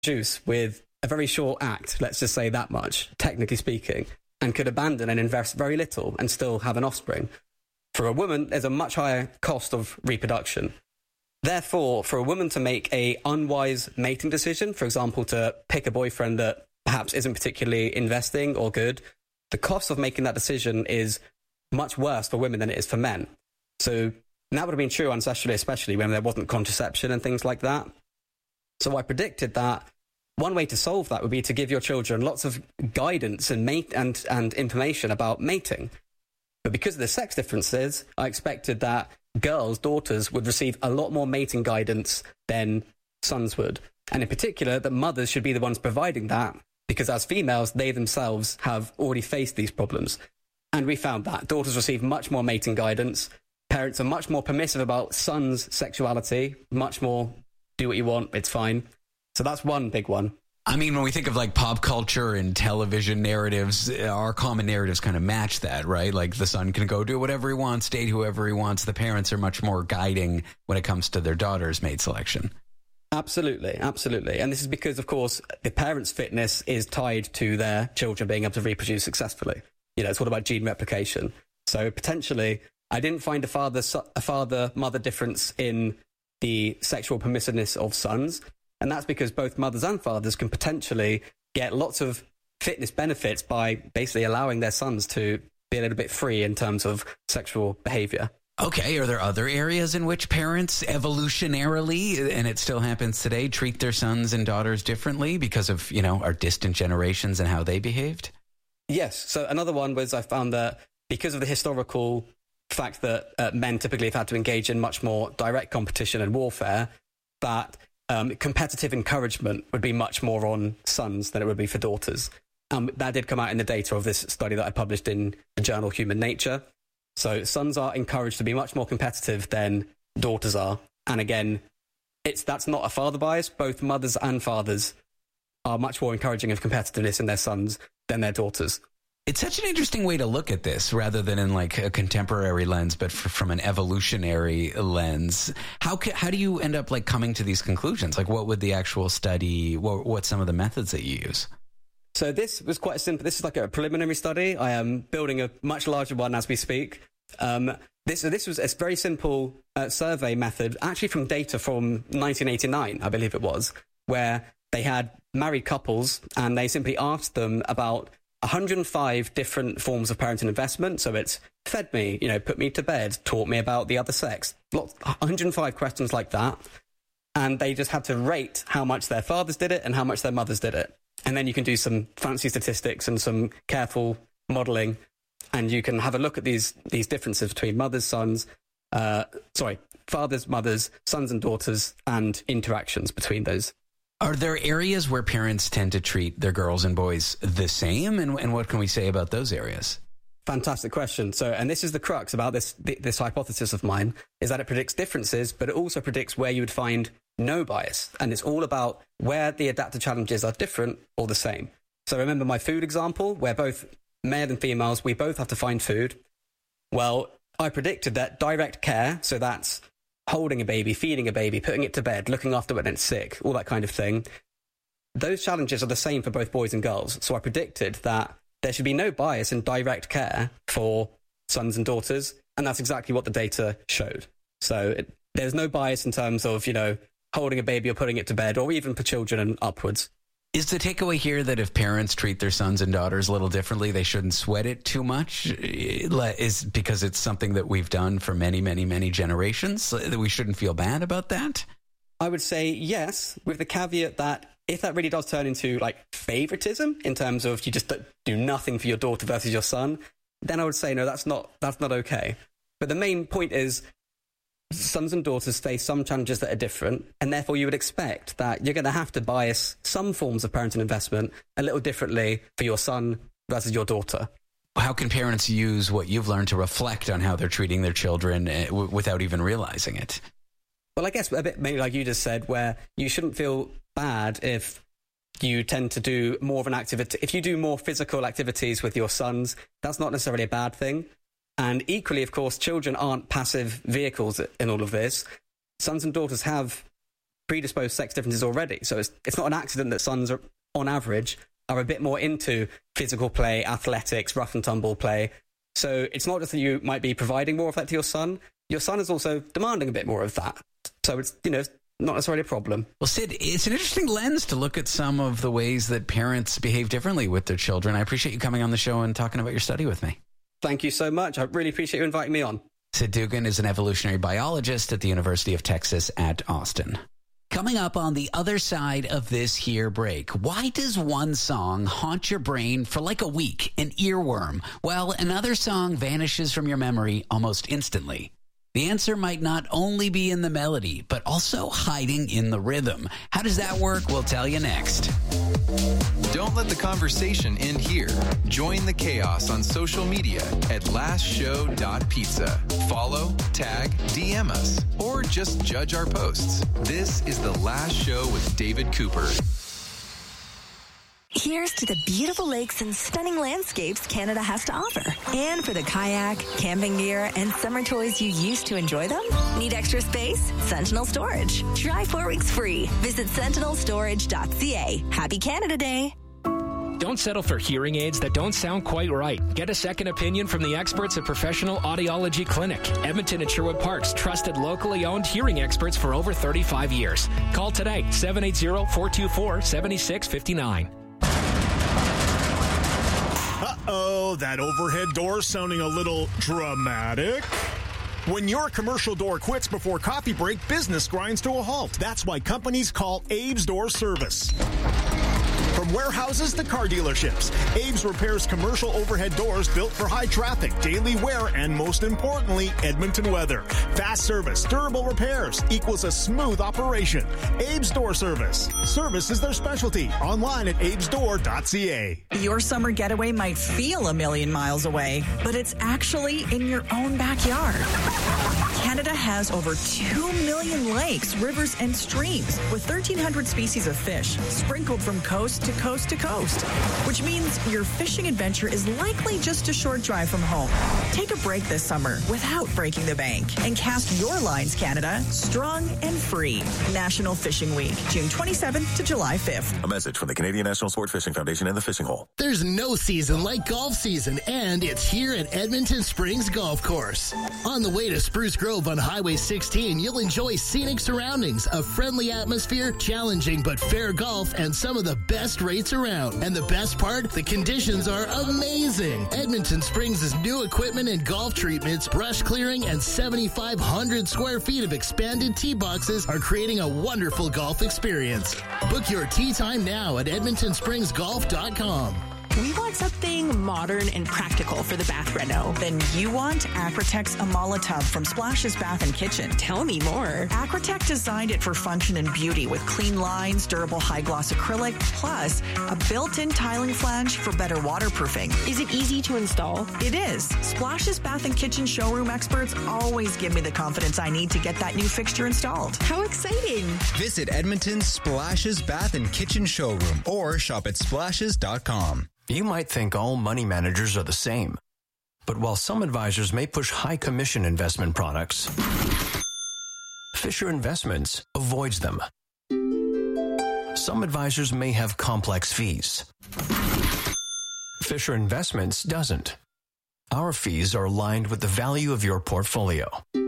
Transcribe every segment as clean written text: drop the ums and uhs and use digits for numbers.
reproduce with a very short act, let's just say that much, technically speaking, and could abandon and invest very little and still have an offspring. For a woman, there's a much higher cost of reproduction. Therefore, for a woman to make a unwise mating decision, for example, to pick a boyfriend that perhaps isn't particularly investing or good, the cost of making that decision is much worse for women than it is for men. So that would have been true ancestrally, especially when there wasn't contraception and things like that. So I predicted that one way to solve that would be to give your children lots of guidance and information about mating. But because of the sex differences, I expected that girls, daughters, would receive a lot more mating guidance than sons would. And in particular, that mothers should be the ones providing that, because as females, they themselves have already faced these problems. And we found that daughters receive much more mating guidance. Parents are much more permissive about sons' sexuality, much more do what you want, it's fine. So that's one big one. I mean, when we think of like pop culture and television narratives, our common narratives kind of match that, right? Like the son can go do whatever he wants, date whoever he wants. The parents are much more guiding when it comes to their daughter's mate selection. Absolutely, absolutely. And this is because, of course, the parents' fitness is tied to their children being able to reproduce successfully. You know, it's all about gene replication. So potentially, I didn't find a father-mother difference in the sexual permissiveness of sons. And that's because both mothers and fathers can potentially get lots of fitness benefits by basically allowing their sons to be a little bit free in terms of sexual behavior. Okay, are there other areas in which parents evolutionarily, and it still happens today, treat their sons and daughters differently because of, you know, our distant generations and how they behaved? Yes. So another one was I found that because of the historical fact that men typically have had to engage in much more direct competition and warfare, that competitive encouragement would be much more on sons than it would be for daughters. That did come out in the data of this study that I published in the journal Human Nature. So sons are encouraged to be much more competitive than daughters are. And again, that's not a father bias. Both mothers and fathers are much more encouraging of competitiveness in their sons than their daughters. It's such an interesting way to look at this rather than in like a contemporary lens, but from an evolutionary lens. How do you end up like coming to these conclusions? Like what would the actual study, what's some of the methods that you use? So this was quite simple. This is like a preliminary study. I am building a much larger one as we speak. This was a very simple survey method, actually from data from 1989, I believe it was, where they had married couples and they simply asked them about 105 different forms of parental investment. So it's fed me, you know, put me to bed, taught me about the other sex. 105 questions like that. And they just had to rate how much their fathers did it and how much their mothers did it. And then you can do some fancy statistics and some careful modelling. And you can have a look at these differences between fathers, mothers, sons and daughters, and interactions between those. Are there areas where parents tend to treat their girls and boys the same? And what can we say about those areas? Fantastic question. So, and this is the crux about this hypothesis of mine, is that it predicts differences, but it also predicts where you would find no bias. And it's all about where the adaptive challenges are different or the same. So remember my food example, where both male and females, we both have to find food. Well, I predicted that direct care, so that's holding a baby, feeding a baby, putting it to bed, looking after it when it's sick, all that kind of thing. Those challenges are the same for both boys and girls. So I predicted that there should be no bias in direct care for sons and daughters. And that's exactly what the data showed. So there's no bias in terms of, you know, holding a baby or putting it to bed, or even for children and upwards. Is the takeaway here that if parents treat their sons and daughters a little differently, they shouldn't sweat it too much? Is because it's something that we've done for many, many, many generations, that we shouldn't feel bad about that? I would say yes, with the caveat that if that really does turn into like favoritism in terms of you just do nothing for your daughter versus your son, then I would say no, that's not okay. But the main point is sons and daughters face some challenges that are different, and therefore you would expect that you're going to have to bias some forms of parental investment a little differently for your son versus your daughter. How can parents use what you've learned to reflect on how they're treating their children without even realizing it? Well, I guess a bit maybe like you just said, where you shouldn't feel bad if you tend to do more of an activity. If you do more physical activities with your sons, that's not necessarily a bad thing. And equally, of course, children aren't passive vehicles in all of this. Sons and daughters have predisposed sex differences already. So it's not an accident that sons are, on average, are a bit more into physical play, athletics, rough and tumble play. So it's not just that you might be providing more of that to your son is also demanding a bit more of that. So it's, not necessarily a problem. Well, Sid, it's an interesting lens to look at some of the ways that parents behave differently with their children. I appreciate you coming on the show and talking about your study with me. Thank you so much. I really appreciate you inviting me on. Sid Dugan is an evolutionary biologist at the University of Texas at Austin. Coming up on the other side of this here break, why does one song haunt your brain for like a week, an earworm, while another song vanishes from your memory almost instantly? The answer might not only be in the melody, but also hiding in the rhythm. How does that work? We'll tell you next. Don't let the conversation end here. Join the chaos on social media at lastshow.pizza. Follow, tag, DM us, or just judge our posts. This is The Last Show with David Cooper. Here's to the beautiful lakes and stunning landscapes Canada has to offer. And for the kayak, camping gear, and summer toys you used to enjoy them? Need extra space? Sentinel Storage. Try 4 weeks free. Visit sentinelstorage.ca. Happy Canada Day. Don't settle for hearing aids that don't sound quite right. Get a second opinion from the experts at Professional Audiology Clinic. Edmonton and Sherwood Park's trusted locally owned hearing experts for over 35 years. Call today, 780-424-7659. Uh-oh, that overhead door sounding a little dramatic. When your commercial door quits before coffee break, business grinds to a halt. That's why companies call Abe's Door Service. From warehouses to car dealerships, Abe's repairs commercial overhead doors built for high traffic, daily wear, and most importantly, Edmonton weather. Fast service, durable repairs equals a smooth operation. Abe's Door Service. Service is their specialty. Online at abesdoor.ca. Your summer getaway might feel a million miles away, but it's actually in your own backyard. Canada has over 2 million lakes, rivers, and streams with 1,300 species of fish sprinkled from coast to coast to coast, which means your fishing adventure is likely just a short drive from home. Take a break this summer without breaking the bank and cast your lines, Canada, strong and free. National Fishing Week, June 27th to July 5th. A message from the Canadian National Sport Fishing Foundation and the Fishing Hole. There's no season like golf season, and it's here at Edmonton Springs Golf Course. On the way to Spruce Grove on Highway 16, you'll enjoy scenic surroundings, a friendly atmosphere, challenging but fair golf, and some of the best rates around. And the best part, the conditions are amazing. Edmonton Springs' new equipment and golf treatments, brush clearing, and 7,500 square feet of expanded tee boxes are creating a wonderful golf experience. Book your tee time now at edmontonspringsgolf.com. We want something modern and practical for the bath reno. Then you want Acrotex Amala Tub from Splashes Bath and Kitchen. Tell me more. Acrotech designed it for function and beauty with clean lines, durable high-gloss acrylic, plus a built-in tiling flange for better waterproofing. Is it easy to install? It is. Splashes Bath and Kitchen showroom experts always give me the confidence I need to get that new fixture installed. How exciting. Visit Edmonton's Splashes Bath and Kitchen showroom or shop at splashes.com. You might think all money managers are the same. But while some advisors may push high commission investment products, Fisher Investments avoids them. Some advisors may have complex fees. Fisher Investments doesn't. Our fees are aligned with the value of your portfolio.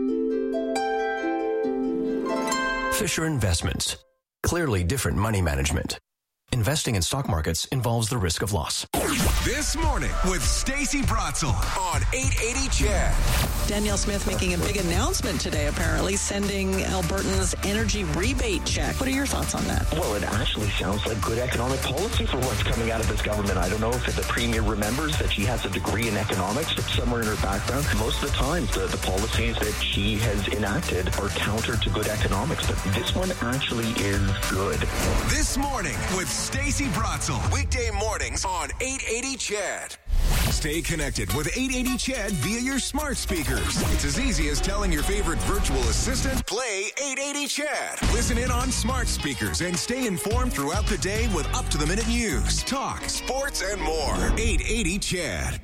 Fisher Investments. Clearly different money management. Investing in stock markets involves the risk of loss. This morning with Stacey Bratzel on 880 CHED. Danielle Smith making a big announcement today, apparently, sending Albertans energy rebate check. What are your thoughts on that? Well, it actually sounds like good economic policy for what's coming out of this government. I don't know if the Premier remembers that she has a degree in economics somewhere in her background. Most of the time, the policies that she has enacted are counter to good economics, but this one actually is good. This morning with Stacey Bratzel. Weekday mornings on 880 CHED. Stay connected with 880 CHED via your smart speakers. It's as easy as telling your favorite virtual assistant, play 880 CHED. Listen in on smart speakers and stay informed throughout the day with up-to-the-minute news, talk, sports, and more. 880 CHED.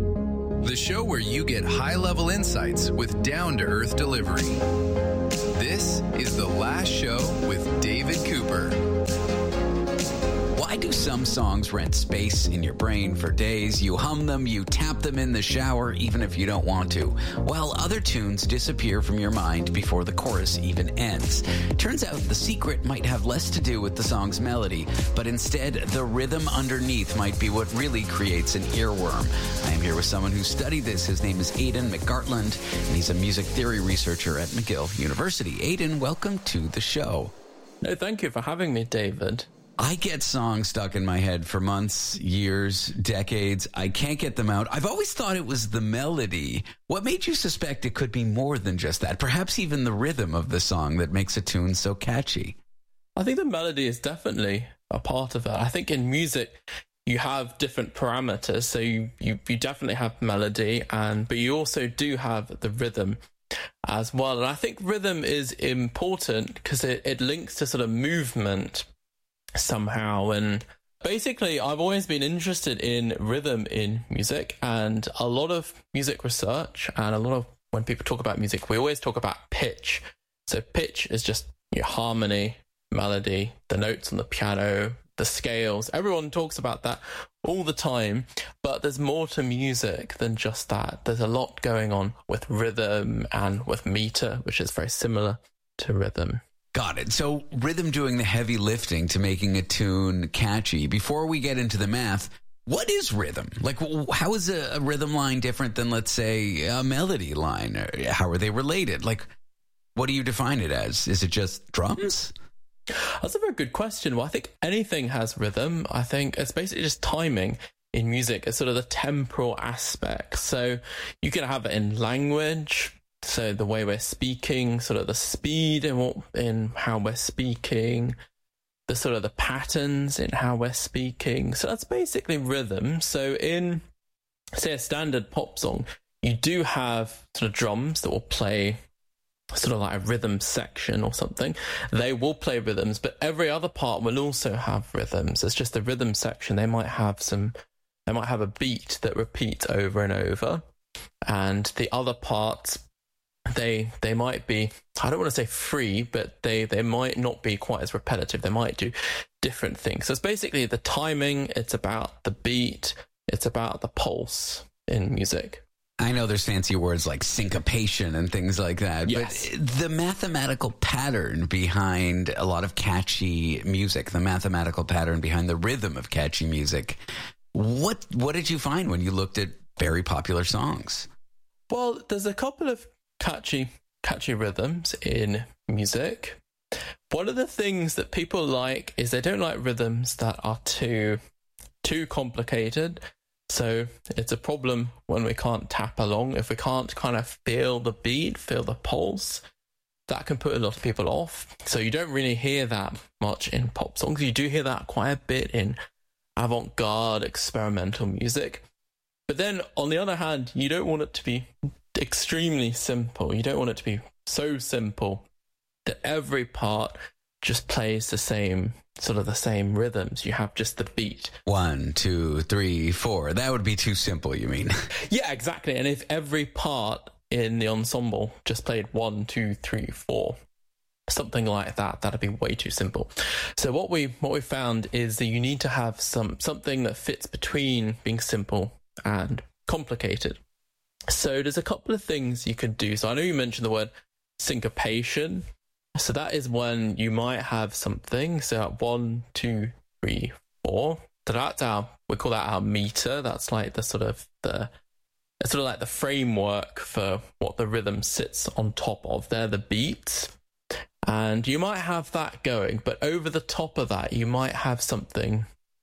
The show where you get high-level insights with down-to-earth delivery. This This is The Last Show with David Cooper. Why do some songs rent space in your brain for days? You hum them, you tap them in the shower, even if you don't want to. While other tunes disappear from your mind before the chorus even ends. Turns out the secret might have less to do with the song's melody, but instead the rhythm underneath might be what really creates an earworm. I am here with someone who studied this. His name is Aidan McGartland, and he's a music theory researcher at McGill University. Aidan, welcome to the show. No, thank you for having me, David. I get songs stuck in my head for months, years, decades. I can't get them out. I've always thought it was the melody. What made you suspect it could be more than just that? Perhaps even the rhythm of the song that makes a tune so catchy. I think the melody is definitely a part of it. I think in music, you have different parameters. So you definitely have melody, but you also do have the rhythm as well. And I think rhythm is important because it links to sort of movement somehow. And basically, I've always been interested in rhythm in music, and a lot of music research and a lot of when people talk about music, we always talk about pitch. So pitch is just your harmony, melody, the notes on the piano, the scales. Everyone talks about that all the time, but there's more to music than just that. There's a lot going on with rhythm and with meter, which is very similar to rhythm. Got it. So rhythm doing the heavy lifting to making a tune catchy. Before we get into the math, what is rhythm? Like, how is a rhythm line different than, let's say, a melody line? How are they related? Like, what do you define it as? Is it just drums? That's a very good question. Well, I think anything has rhythm. I think it's basically just timing in music. It's sort of the temporal aspect. So you can have it in language. So the way we're speaking, sort of the speed in how we're speaking, the sort of the patterns in how we're speaking. So that's basically rhythm. So in, say, a standard pop song, you do have sort of drums that will play sort of like a rhythm section or something. They will play rhythms, but every other part will also have rhythms. It's just the rhythm section. They might have a beat that repeats over and over. And the other parts, they might be, I don't want to say free, but they might not be quite as repetitive. They might do different things. So it's basically the timing, it's about the beat, it's about the pulse in music. I know there's fancy words like syncopation and things like that, yes. But the mathematical pattern behind a lot of catchy music, the mathematical pattern behind the rhythm of catchy music, what did you find when you looked at very popular songs? Well, there's a couple of catchy rhythms in music. One of the things that people like is they don't like rhythms that are too complicated. So it's a problem when we can't tap along. If we can't kind of feel the beat, feel the pulse, that can put a lot of people off. So you don't really hear that much in pop songs. You do hear that quite a bit in avant-garde experimental music. But then on the other hand, you don't want it to be extremely simple. You don't want it to be so simple that every part just plays the same rhythms. You have just the beat. 1, 2, 3, 4. That would be too simple, you mean? Yeah, exactly. And if every part in the ensemble just played 1, 2, 3, 4, something like that, that'd be way too simple. So what we found is that you need to have something that fits between being simple and complicated. So there's a couple of things you can do. So I know you mentioned the word syncopation. So that is when you might have something. So 1, 2, 3, 4. So that's we call that our meter. That's like it's sort of like the framework for what the rhythm sits on top of. They're the beats. And you might have that going, but over the top of that, you might have something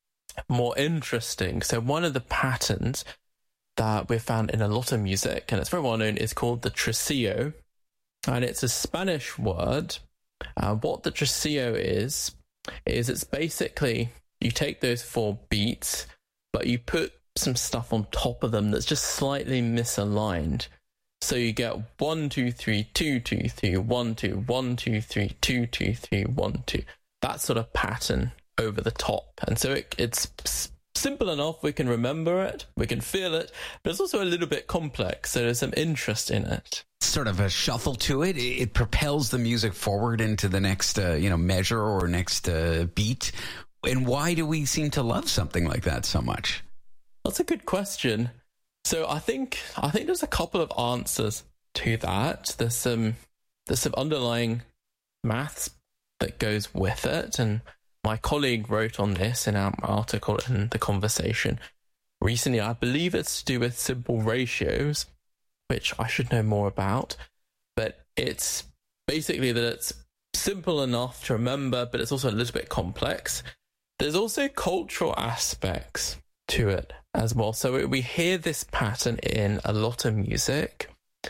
more interesting. So one of the patterns that we've found in a lot of music, and it's very well known, is called the tresillo. And it's a Spanish word. What the tresillo is it's basically you take those 4 beats, but you put some stuff on top of them that's just slightly misaligned. So you get 1, 2, 3, 2, 2, 3, 1, 2, 1, 2, 3, 2, 2, 3, 1, 2. That sort of pattern over the top. And so it's simple enough, we can remember it, we can feel it, but it's also a little bit complex, so there's some interest in it. Sort of a shuffle to it. It propels the music forward into the next, measure or next beat. And why do we seem to love something like that so much? That's a good question. So I think there's a couple of answers to that. There's some underlying maths that goes with it, and my colleague wrote on this in our article in The Conversation recently. I believe it's to do with simple ratios, which I should know more about, but it's basically that it's simple enough to remember, but it's also a little bit complex. There's also cultural aspects to it as well. So we hear this pattern in a lot of music.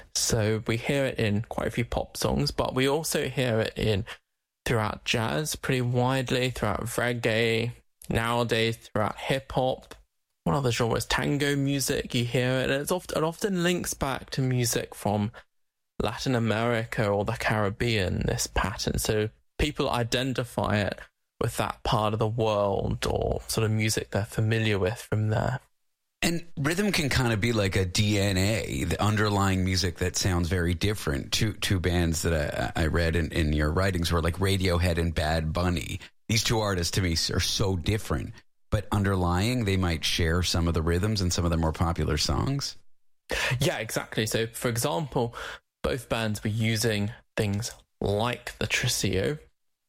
So we hear it in quite a few pop songs, but we also hear it throughout jazz pretty widely, throughout reggae, nowadays throughout hip-hop. One other genre is tango music. You hear it, and it often links back to music from Latin America or the Caribbean, this pattern. So people identify it with that part of the world or sort of music they're familiar with from there. And rhythm can kind of be like a DNA, the underlying music that sounds very different. Two bands that I read in your writings were like Radiohead and Bad Bunny. These two artists to me are so different, but underlying they might share some of the rhythms and some of the more popular songs. Yeah, exactly. So, for example, both bands were using things like the Trio,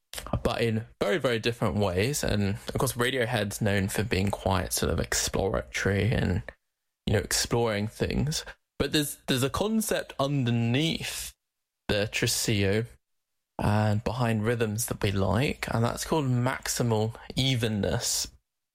but in very, very different ways. And of course, Radiohead's known for being quite sort of exploratory and, exploring things. But there's a concept underneath the Trio and behind rhythms that we like, and that's called maximal evenness.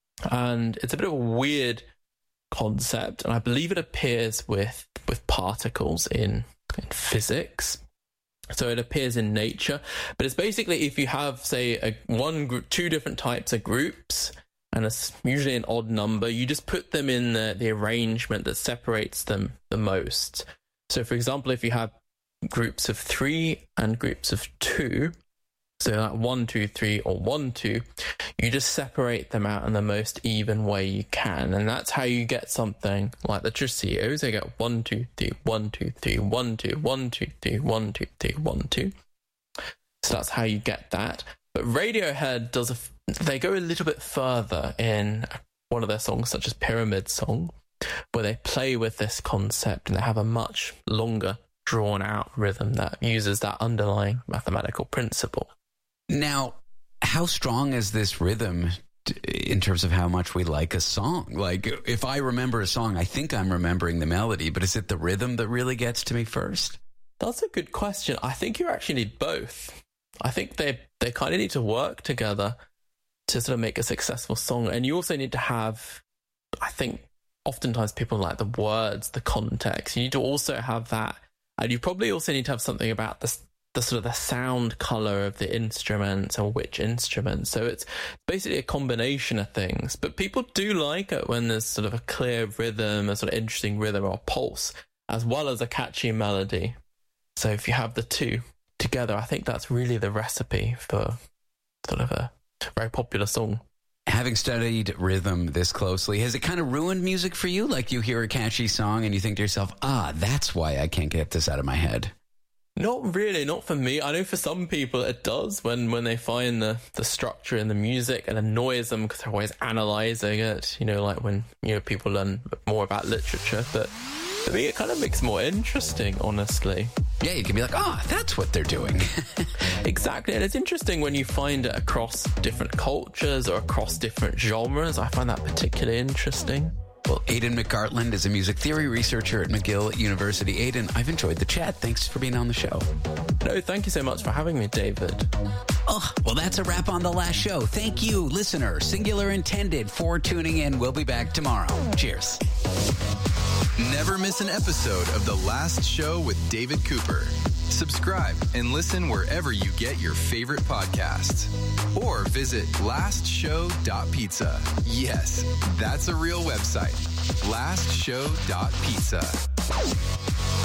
And it's a bit of a weird concept, and I believe it appears with particles in physics. So it appears in nature, but it's basically if you have, say, two different types of groups, and it's usually an odd number, you just put them in the arrangement that separates them the most. So, for example, if you have groups of 3 and groups of 2, so like 1, 2, 3, or 1, 2, you just separate them out in the most even way you can, and that's how you get something like the Trio. So you get 1, 2, 3, 1, 2, 3, 1, 2, 1, 2, 3, 1, 2, 3, 1, 2. So that's how you get that. But Radiohead they go a little bit further in one of their songs, such as Pyramid Song, where they play with this concept and they have a much longer, drawn-out rhythm that uses that underlying mathematical principle. Now, how strong is this rhythm in terms of how much we like a song? Like, if I remember a song, I think I'm remembering the melody, but is it the rhythm that really gets to me first? That's a good question. I think you actually need both. I think they kind of need to work together to sort of make a successful song. And you also need to have, I think, oftentimes people like the words, the context. You need to also have that. And you probably also need to have something about the sort of the sound color of the instruments or which instrument. So it's basically a combination of things. But people do like it when there's sort of a clear rhythm, a sort of interesting rhythm or pulse, as well as a catchy melody. So if you have the two together, I think that's really the recipe for sort of a very popular song. Having studied rhythm this closely, has it kind of ruined music for you? Like you hear a catchy song and you think to yourself, that's why I can't get this out of my head. Not really, not for me. I know for some people it does when they find the structure in the music and annoys them because they're always analysing it, like when people learn more about literature. But for me, it kind of makes it more interesting, honestly. Yeah, you can be like, that's what they're doing. Exactly, and it's interesting when you find it across different cultures or across different genres. I find that particularly interesting. Well, Aidan McGartland is a music theory researcher at McGill University. Aidan, I've enjoyed the chat. Thanks for being on the show. No, thank you so much for having me, David. Well, that's a wrap on The Last Show. Thank you, listener, singular intended, for tuning in. We'll be back tomorrow. Cheers. Never miss an episode of The Last Show with David Cooper. Subscribe and listen wherever you get your favorite podcasts. Or visit lastshow.pizza. Yes, that's a real website. lastshow.pizza.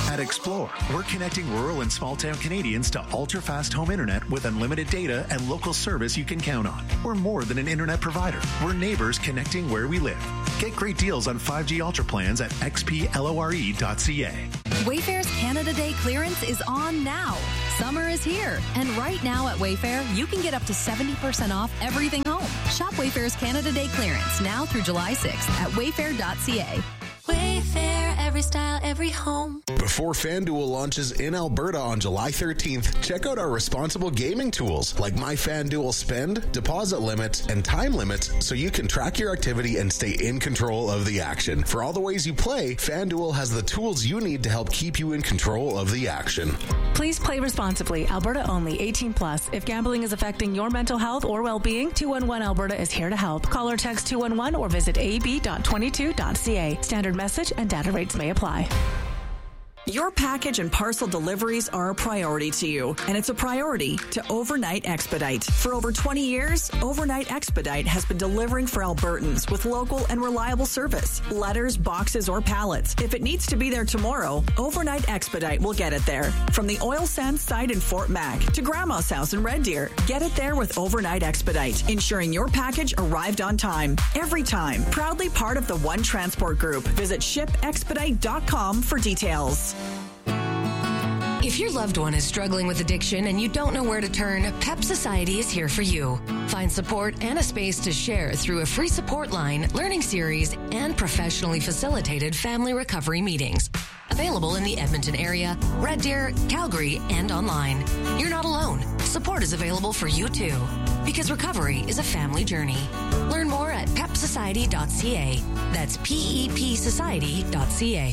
At Explore, we're connecting rural and small-town Canadians to ultra-fast home internet with unlimited data and local service you can count on. We're more than an internet provider. We're neighbors connecting where we live. Get great deals on 5G Ultra plans at xplore.ca. Wayfair's Canada Day clearance is on now. Summer is here, and right now at Wayfair, you can get up to 70% off everything home. Shop Wayfair's Canada Day clearance now through July 6th at wayfair.ca. Wayfair, every style, every home. Before FanDuel launches in Alberta on July 13th, check out our responsible gaming tools like My FanDuel Spend, deposit limit, and time limit so you can track your activity and stay in control of the action. For all the ways you play, FanDuel has the tools you need to help keep you in control of the action. Please play responsibly. Alberta only. 18 plus. If gambling is affecting your mental health or well-being, 211 Alberta is here to help. Call or text 211 or visit ab.22.ca. Standard message and data rates may apply. Your package and parcel deliveries are a priority to you, and it's a priority to Overnight Expedite. For over 20 years, Overnight Expedite has been delivering for Albertans with local and reliable service. Letters, boxes, or pallets. If it needs to be there tomorrow, Overnight Expedite will get it there. From the oil sands site in Fort Mac to Grandma's house in Red Deer, get it there with Overnight Expedite, ensuring your package arrived on time. Every time. Proudly part of the One Transport Group. Visit shipexpedite.com for details. If your loved one is struggling with addiction and you don't know where to turn, PEP Society is here for you. Find support and a space to share through a free support line, learning series, and professionally facilitated family recovery meetings. Available in the Edmonton area, Red Deer, Calgary, and online. You're not alone. Support is available for you too. Because recovery is a family journey. Learn more at pepsociety.ca. That's PEPsociety.ca.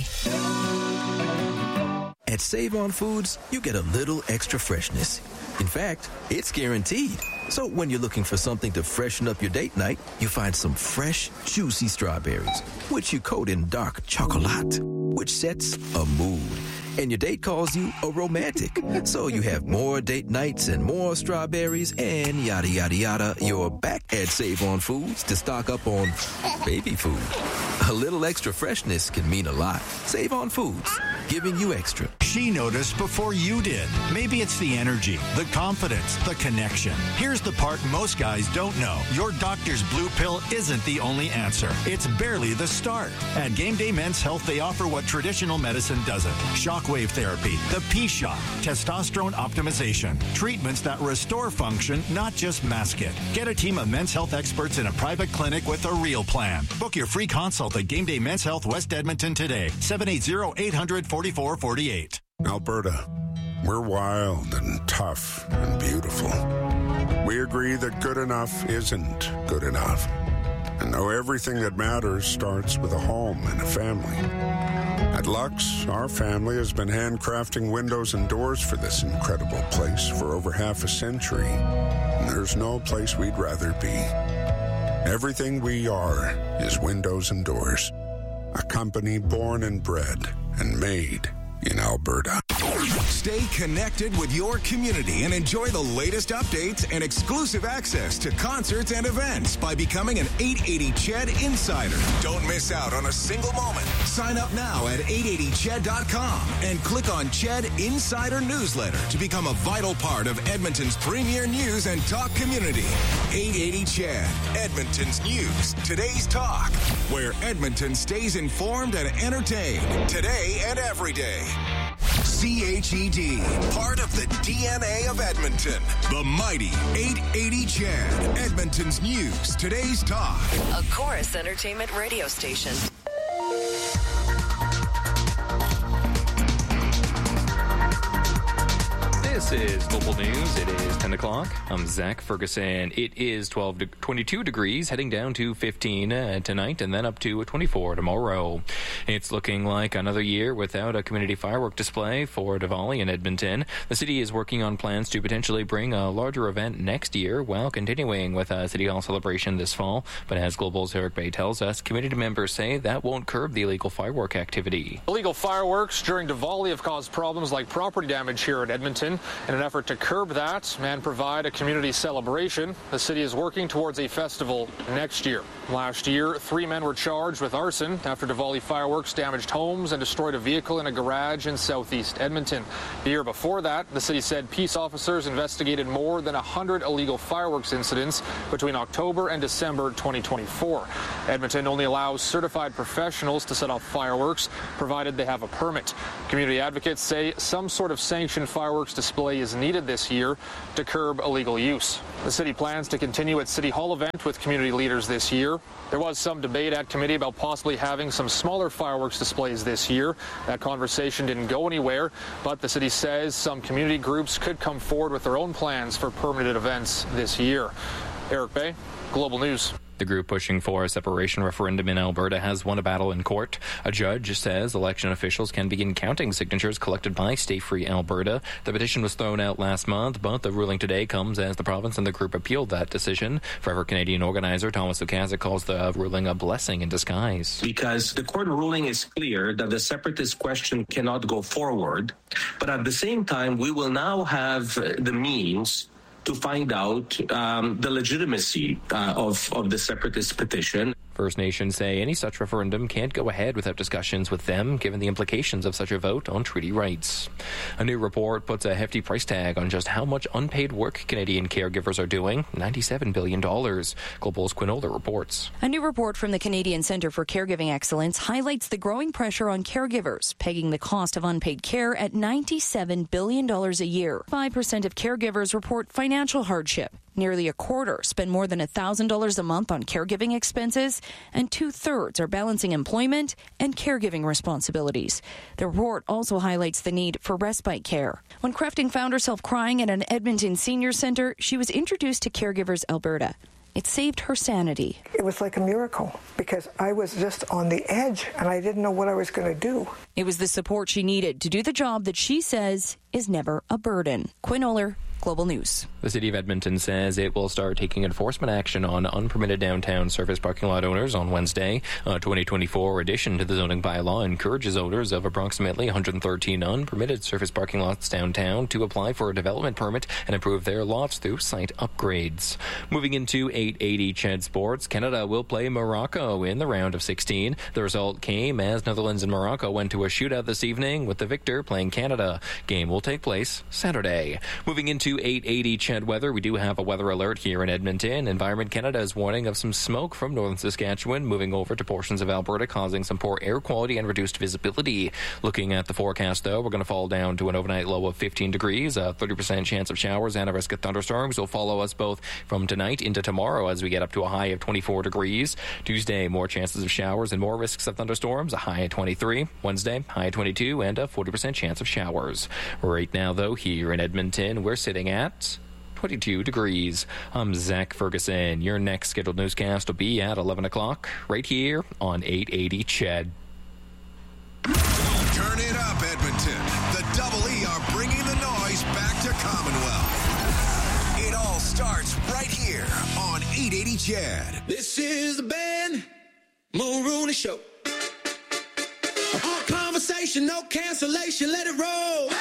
At Save On Foods, you get a little extra freshness. In fact, it's guaranteed. So when you're looking for something to freshen up your date night, you find some fresh, juicy strawberries, which you coat in dark chocolate, which sets a mood. And your date calls you a romantic. So you have more date nights and more strawberries and yada, yada, yada. You're back at Save On Foods to stock up on baby food. A little extra freshness can mean a lot. Save On Foods, giving you extra. She noticed before you did. Maybe it's the energy, the confidence, the connection. Here's the part most guys don't know. Your doctor's blue pill isn't the only answer. It's barely the start. At Game Day Men's Health, they offer what traditional medicine doesn't. Shockwave therapy, the P-Shock, testosterone optimization, treatments that restore function, not just mask it. Get a team of men's health experts in a private clinic with a real plan. Book your free consult at Game Day Men's Health West Edmonton today. 780-800-4448. Alberta, we're wild and tough and beautiful. We agree that good enough isn't good enough. And know everything that matters starts with a home and a family. At Lux, our family has been handcrafting windows and doors for this incredible place for over half a century. And there's no place we'd rather be. Everything we are is windows and doors. A company born and bred and made in Alberta. Stay connected with your community and enjoy the latest updates and exclusive access to concerts and events by becoming an 880 CHED Insider. Don't miss out on a single moment. Sign up now at 880ched.com and click on CHED Insider Newsletter to become a vital part of Edmonton's premier news and talk community. 880 CHED, Edmonton's news, today's talk, where Edmonton stays informed and entertained today and every day. CHED, part of the DNA of Edmonton. The mighty 880 CHED, Edmonton's news, today's talk. A Chorus Entertainment radio station. This is Global News. It is 10 o'clock. I'm Zach Ferguson. It is 22 degrees, heading down to 15 tonight and then up to 24 tomorrow. It's looking like another year without a community firework display for Diwali in Edmonton. The city is working on plans to potentially bring a larger event next year while continuing with a City Hall celebration this fall. But as Global's Eric Bay tells us, community members say that won't curb the illegal firework activity. Illegal fireworks during Diwali have caused problems like property damage here in Edmonton. In an effort to curb that and provide a community celebration, the city is working towards a festival next year. Last year, 3 men were charged with arson after Diwali fireworks damaged homes and destroyed a vehicle in a garage in southeast Edmonton. The year before that, the city said peace officers investigated more than 100 illegal fireworks incidents between October and December 2024. Edmonton only allows certified professionals to set off fireworks, provided they have a permit. Community advocates say some sort of sanctioned fireworks display is needed this year to curb illegal use. The city plans to continue its City Hall event with community leaders this year. There was some debate at committee about possibly having some smaller fireworks displays this year. That conversation didn't go anywhere, but the city says some community groups could come forward with their own plans for permanent events this year. Eric Bay, Global News. The group pushing for a separation referendum in Alberta has won a battle in court. A judge says election officials can begin counting signatures collected by Stay Free Alberta. The petition was thrown out last month, but the ruling today comes as the province and the group appealed that decision. Forever Canadian organizer Thomas Okazik calls the ruling a blessing in disguise. Because the court ruling is clear that the separatist question cannot go forward, but at the same time, we will now have the means to find out the legitimacy of the separatist petition. First Nations say any such referendum can't go ahead without discussions with them, given the implications of such a vote on treaty rights. A new report puts a hefty price tag on just how much unpaid work Canadian caregivers are doing, $97 billion. Global's Quinola reports. A new report from the Canadian Centre for Caregiving Excellence highlights the growing pressure on caregivers, pegging the cost of unpaid care at $97 billion a year. 5% of caregivers report financial hardship. Nearly a quarter spend more than $1,000 a month on caregiving expenses, and 2/3 are balancing employment and caregiving responsibilities. The report also highlights the need for respite care. When Crafting found herself crying at an Edmonton senior centre, she was introduced to Caregivers Alberta. It saved her sanity. It was like a miracle because I was just on the edge and I didn't know what I was going to do. It was the support she needed to do the job that she says is never a burden. Quinola, Global News. The City of Edmonton says it will start taking enforcement action on unpermitted downtown surface parking lot owners on Wednesday. A 2024 addition to the zoning bylaw encourages owners of approximately 113 unpermitted surface parking lots downtown to apply for a development permit and improve their lots through site upgrades. Moving into 880 Ched Sports, Canada will play Morocco in the round of 16. The result came as Netherlands and Morocco went to a shootout this evening, with the victor playing Canada. Game will take place Saturday. Moving into 880 Ched weather, we do have a weather alert here in Edmonton. Environment Canada is warning of some smoke from northern Saskatchewan moving over to portions of Alberta, causing some poor air quality and reduced visibility. Looking at the forecast, though, we're going to fall down to an overnight low of 15 degrees, a 30% chance of showers and a risk of thunderstorms will follow us both from tonight into tomorrow as we get up to a high of 24 degrees. Tuesday, more chances of showers and more risks of thunderstorms, a high of 23. Wednesday, high of 22 and a 40% chance of showers. Right now, though, here in Edmonton, we're sitting at 22 degrees. I'm Zach Ferguson. Your next scheduled newscast will be at 11 o'clock right here on 880 Ched. Turn it up, Edmonton. The Double E are bringing the noise back to Commonwealth. It all starts right here on 880 Ched. This is the Ben Mulrooney Show. Conversation, no cancellation, let it roll.